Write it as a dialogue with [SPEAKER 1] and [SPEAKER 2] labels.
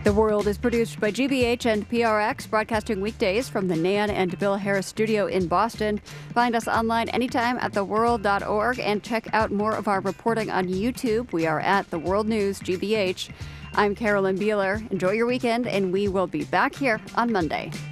[SPEAKER 1] The World is produced by GBH and PRX, broadcasting weekdays from the Nan and Bill Harris studio in Boston. Find us online anytime at theworld.org and check out more of our reporting on YouTube. We are at The World News GBH. I'm Carolyn Beeler. Enjoy your weekend, and we will be back here on Monday.